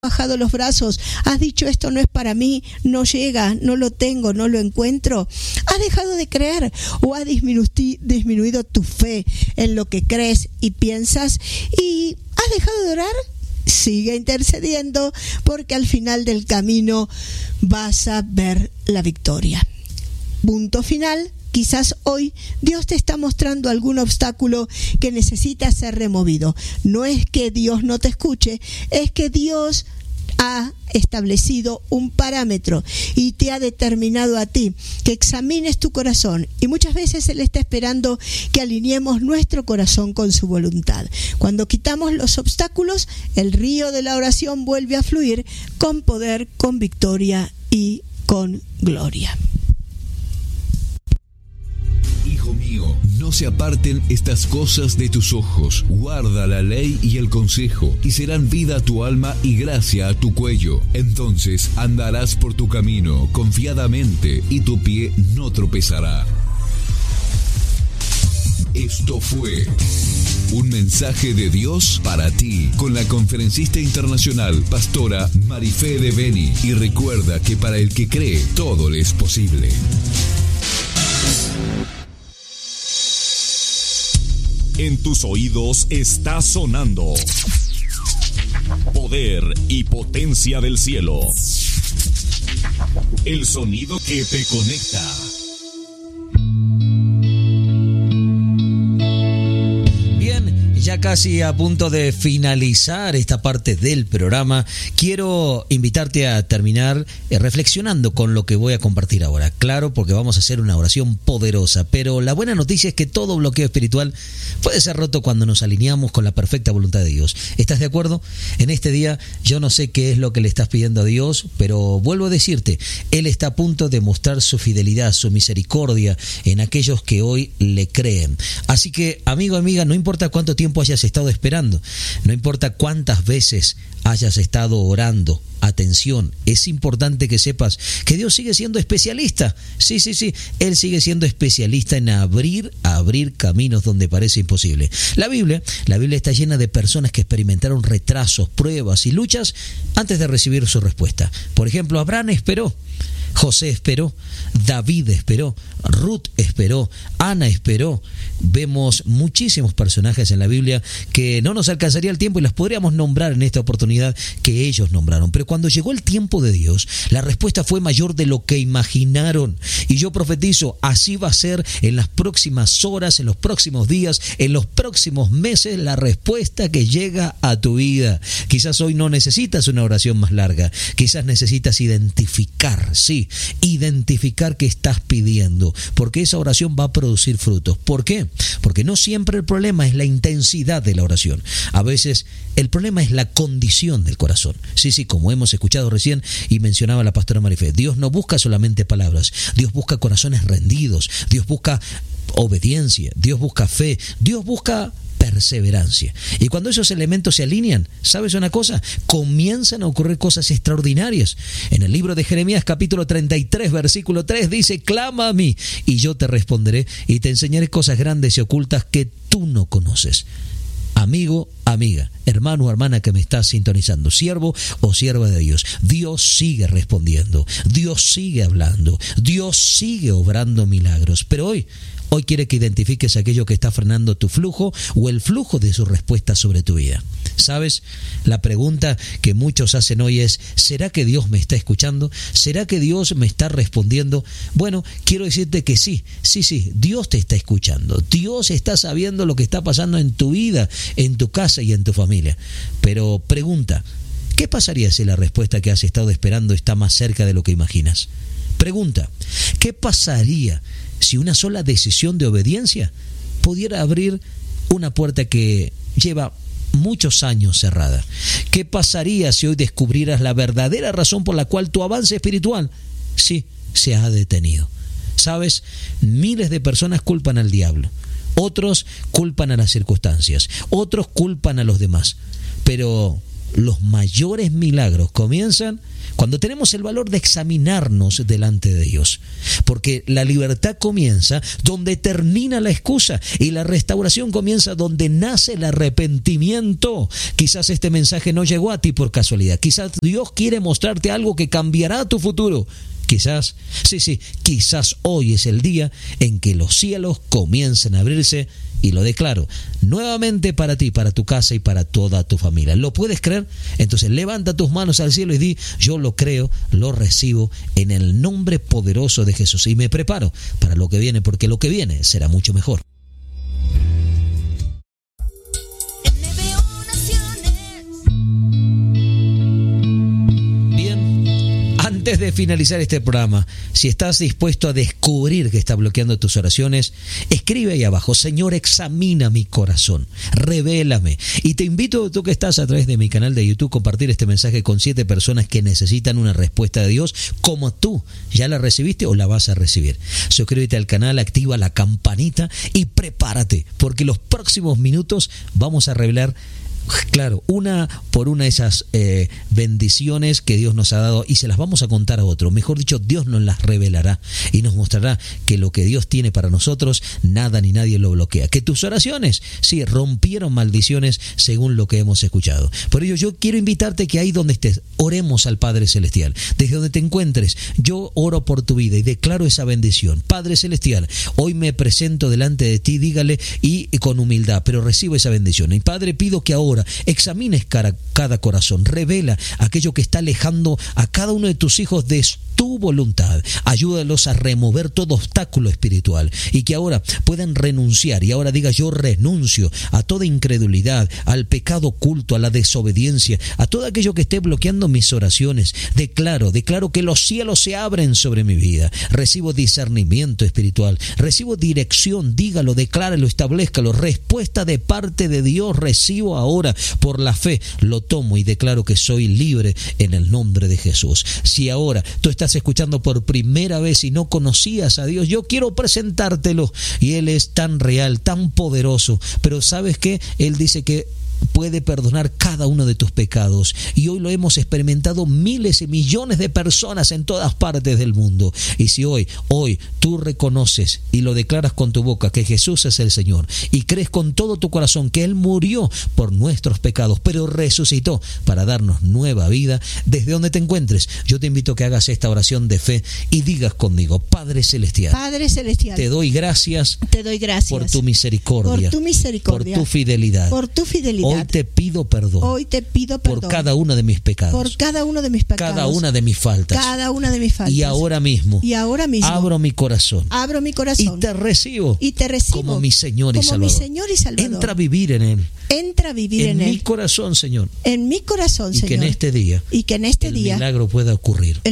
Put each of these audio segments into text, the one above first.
bajado los brazos, has dicho esto no es para mí, no llega, no lo tengo, no lo encuentro, has dejado de creer o has disminuido tu fe en lo que crees y piensas y has dejado de orar, sigue intercediendo porque al final del camino vas a ver la victoria. Punto final. Quizás hoy Dios te está mostrando algún obstáculo que necesita ser removido. No es que Dios no te escuche, es que Dios ha establecido un parámetro y te ha determinado a ti que examines tu corazón. Y muchas veces Él está esperando que alineemos nuestro corazón con su voluntad. Cuando quitamos los obstáculos, el río de la oración vuelve a fluir con poder, con victoria y con gloria. Hijo mío, no se aparten estas cosas de tus ojos. Guarda la ley y el consejo, y serán vida a tu alma y gracia a tu cuello. Entonces andarás por tu camino confiadamente, y tu pie no tropezará. Esto fue un mensaje de Dios para ti, con la conferencista internacional, pastora Marifé de Beni. Y recuerda que para el que cree, todo le es posible. En tus oídos está sonando Poder y Potencia del Cielo. El sonido que te conecta. Ya casi a punto de finalizar esta parte del programa, quiero invitarte a terminar reflexionando con lo que voy a compartir ahora. Claro, porque vamos a hacer una oración poderosa, pero la buena noticia es que todo bloqueo espiritual puede ser roto cuando nos alineamos con la perfecta voluntad de Dios. ¿Estás de acuerdo? En este día yo no sé qué es lo que le estás pidiendo a Dios, pero vuelvo a decirte, Él está a punto de mostrar su fidelidad, su misericordia en aquellos que hoy le creen. Así que, amigo, amiga, no importa cuánto tiempo hayas estado esperando, no importa cuántas veces hayas estado orando, atención, es importante que sepas que Dios sigue siendo especialista. Sí, Él sigue siendo especialista en abrir caminos donde parece imposible. La Biblia está llena de personas que experimentaron retrasos, pruebas y luchas antes de recibir su respuesta. Por ejemplo, Abraham esperó, José esperó, David esperó, Ruth esperó, Ana esperó. Vemos muchísimos personajes en la Biblia que no nos alcanzaría el tiempo y las podríamos nombrar en esta oportunidad que ellos nombraron. Pero cuando llegó el tiempo de Dios, la respuesta fue mayor de lo que imaginaron. Y yo profetizo, así va a ser en las próximas horas, en los próximos días, en los próximos meses, la respuesta que llega a tu vida. Quizás hoy no necesitas una oración más larga, quizás necesitas identificar que estás pidiendo, porque esa oración va a producir frutos. ¿Por qué? Porque no siempre el problema es la intensidad de la oración. A veces el problema es la condición del corazón. Sí, como hemos escuchado recién y mencionaba la pastora Marifé, Dios no busca solamente palabras, Dios busca corazones rendidos, Dios busca obediencia, Dios busca fe, Dios busca perseverancia. Y cuando esos elementos se alinean, ¿sabes una cosa? Comienzan a ocurrir cosas extraordinarias. En el libro de Jeremías capítulo 33 versículo 3 dice: clama a mí y yo te responderé y te enseñaré cosas grandes y ocultas que tú no conoces. Amigo, amiga, hermano o hermana que me estás sintonizando, siervo o sierva de Dios, Dios sigue respondiendo, Dios sigue hablando, Dios sigue obrando milagros. Pero hoy quiere que identifiques aquello que está frenando tu flujo o el flujo de su respuesta sobre tu vida. ¿Sabes? La pregunta que muchos hacen hoy es: ¿será que Dios me está escuchando? ¿Será que Dios me está respondiendo? Bueno, quiero decirte que sí, Dios te está escuchando. Dios está sabiendo lo que está pasando en tu vida, en tu casa y en tu familia. Pero pregunta, ¿qué pasaría si la respuesta que has estado esperando está más cerca de lo que imaginas? Pregunta, ¿qué pasaría si una sola decisión de obediencia pudiera abrir una puerta que lleva muchos años cerrada? ¿Qué pasaría si hoy descubrieras la verdadera razón por la cual tu avance espiritual se ha detenido? ¿Sabes? Miles de personas culpan al diablo, otros culpan a las circunstancias, otros culpan a los demás. Pero los mayores milagros comienzan cuando tenemos el valor de examinarnos delante de Dios. Porque la libertad comienza donde termina la excusa y la restauración comienza donde nace el arrepentimiento. Quizás este mensaje no llegó a ti por casualidad. Quizás Dios quiere mostrarte algo que cambiará tu futuro. Quizás, quizás hoy es el día en que los cielos comiencen a abrirse, y lo declaro nuevamente para ti, para tu casa y para toda tu familia. ¿Lo puedes creer? Entonces levanta tus manos al cielo y di: yo lo creo, lo recibo en el nombre poderoso de Jesús, y me preparo para lo que viene, porque lo que viene será mucho mejor. Antes de finalizar este programa, si estás dispuesto a descubrir que está bloqueando tus oraciones, escribe ahí abajo: Señor, examina mi corazón, revélame. Y te invito, tú que estás a través de mi canal de YouTube, a compartir este mensaje con 7 personas que necesitan una respuesta de Dios, como tú ya la recibiste o la vas a recibir. Suscríbete al canal, activa la campanita y prepárate, porque los próximos minutos vamos a revelar, claro, una por una de esas bendiciones que Dios nos ha dado, y se las vamos a contar a otros. Mejor dicho, Dios nos las revelará y nos mostrará que lo que Dios tiene para nosotros, nada ni nadie lo bloquea. Que tus oraciones, sí, rompieron maldiciones según lo que hemos escuchado. Por ello, yo quiero invitarte que ahí donde estés, oremos al Padre Celestial. Desde donde te encuentres, yo oro por tu vida y declaro esa bendición. Padre Celestial, hoy me presento delante de ti, dígale, y con humildad, pero recibo esa bendición. Y Padre, pido que ahora examines cada corazón, revela aquello que está alejando a cada uno de tus hijos de tu voluntad. Ayúdalos a remover todo obstáculo espiritual y que ahora puedan renunciar. Y ahora diga: yo renuncio a toda incredulidad, al pecado oculto, a la desobediencia, a todo aquello que esté bloqueando mis oraciones. Declaro que los cielos se abren sobre mi vida. Recibo discernimiento espiritual, recibo dirección. Dígalo, decláralo, establezcalo. Respuesta de parte de Dios recibo ahora. Por la fe lo tomo y declaro que soy libre en el nombre de Jesús. Si ahora tú estás escuchando por primera vez y no conocías a Dios, yo quiero presentártelo, y Él es tan real, tan poderoso, pero ¿sabes qué? Él dice que puede perdonar cada uno de tus pecados, y hoy lo hemos experimentado miles y millones de personas en todas partes del mundo. Y si hoy tú reconoces y lo declaras con tu boca que Jesús es el Señor, y crees con todo tu corazón que Él murió por nuestros pecados, pero resucitó para darnos nueva vida, desde donde te encuentres, yo te invito a que hagas esta oración de fe y digas conmigo: Padre Celestial, te doy gracias por tu misericordia, por tu fidelidad. Hoy te pido perdón por cada uno de mis pecados, cada una de mis faltas. Y ahora mismo abro mi corazón y te recibo como mi Señor y Salvador. Entra a vivir en Él. En mi corazón, Señor. Y que en este día el milagro pueda ocurrir.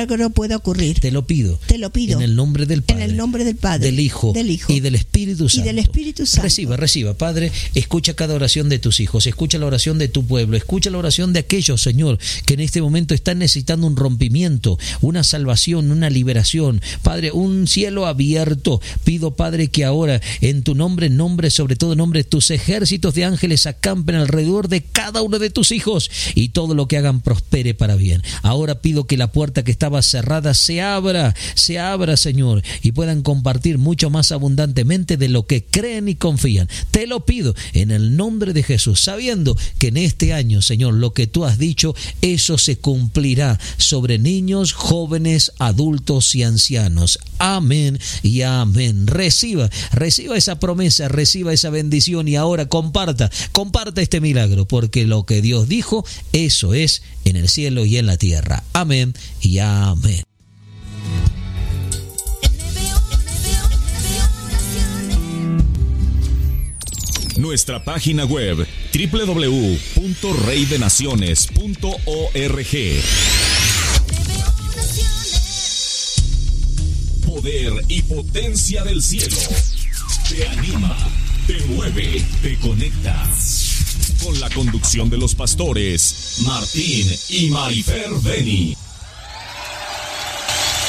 Te lo pido. En el nombre del Padre, del Hijo y del Espíritu Santo. Reciba, Padre. Escucha cada oración de tus hijos. Escucha la oración de tu pueblo. Escucha la oración de aquellos, Señor, que en este momento están necesitando un rompimiento, una salvación, una liberación. Padre, un cielo abierto. Pido, Padre, que ahora en tu nombre, sobre todo nombre, tus ejércitos de ángeles acampen alrededor de cada uno de tus hijos, y todo lo que hagan prospere para bien. Ahora pido que la puerta que estaba cerrada se abra, Señor, y puedan compartir mucho más abundantemente de lo que creen y confían. Te lo pido en el nombre de Jesús, sabiendo que en este año, Señor, lo que tú has dicho, eso se cumplirá sobre niños, jóvenes, adultos y ancianos. Amén y amén. Reciba esa promesa, reciba esa bendición, y ahora comparta este milagro, porque lo que Dios dijo, eso es en el cielo y en la tierra. Amén y amén. Nuestra página web www.reydenaciones.org. Poder y potencia del cielo. Te anima, te mueve, te conecta. Con la conducción de los pastores Martín y Marifer Beni.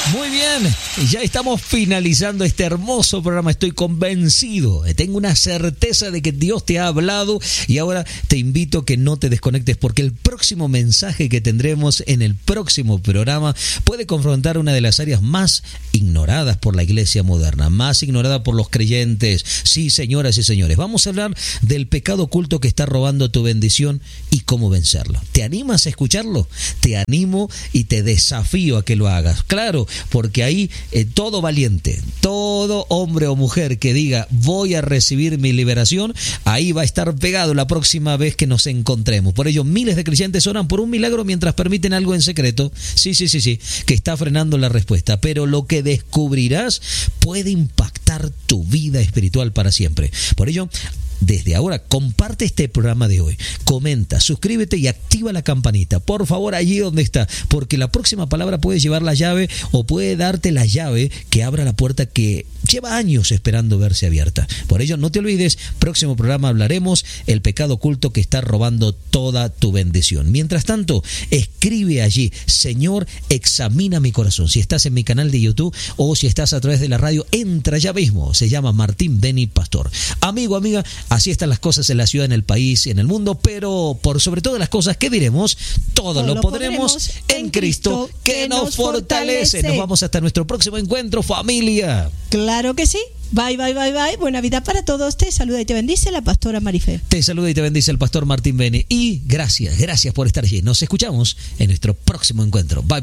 Muy bien, ya estamos finalizando este hermoso programa. Estoy convencido, tengo una certeza de que Dios te ha hablado y ahora te invito a que no te desconectes porque el próximo mensaje que tendremos en el próximo programa puede confrontar una de las áreas más ignoradas por la iglesia moderna, más ignorada por los creyentes. Sí, señoras y señores, vamos a hablar del pecado oculto que está robando tu bendición y cómo vencerlo. ¿Te animas a escucharlo? Te animo y te desafío a que lo hagas. Claro, porque ahí todo valiente, todo hombre o mujer que diga voy a recibir mi liberación, ahí va a estar pegado la próxima vez que nos encontremos. Por ello, miles de creyentes oran por un milagro mientras permiten algo en secreto. Sí, que está frenando la respuesta. Pero lo que descubrirás puede impactar tu vida espiritual para siempre. Por ello, desde ahora, comparte este programa de hoy, comenta, suscríbete y activa la campanita, por favor, allí donde está, porque la próxima palabra puede llevar la llave o puede darte la llave que abra la puerta que lleva años esperando verse abierta. Por ello, no te olvides, próximo programa hablaremos el pecado oculto que está robando toda tu bendición. Mientras tanto, escribe allí, Señor, examina mi corazón. Si estás en mi canal de YouTube o si estás a través de la radio, entra ya mismo, se llama Martín Beni Pastor. Amigo, amiga, así están las cosas en la ciudad, en el país y en el mundo, pero por sobre todas las cosas, ¿qué diremos? Todo lo podremos en Cristo que nos fortalece. Nos vamos hasta nuestro próximo encuentro, familia. Claro que sí. Bye. Buena vida para todos. Te saluda y te bendice la pastora Marifé. Te saluda y te bendice el pastor Martín Beni. Y gracias por estar allí. Nos escuchamos en nuestro próximo encuentro. Bye.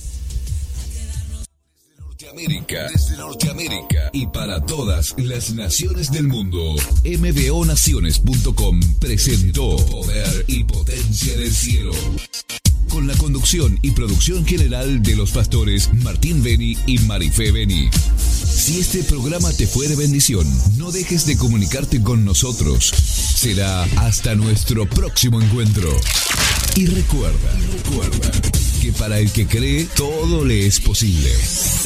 Desde Norteamérica y para todas las naciones del mundo, mbonaciones.com presentó Poder y Potencia del Cielo, con la conducción y producción general de los pastores Martín Beni y Marifé Beni. Si este programa te fue de bendición, no dejes de comunicarte con nosotros. Será hasta nuestro próximo encuentro. Y recuerda que para el que cree, todo le es posible.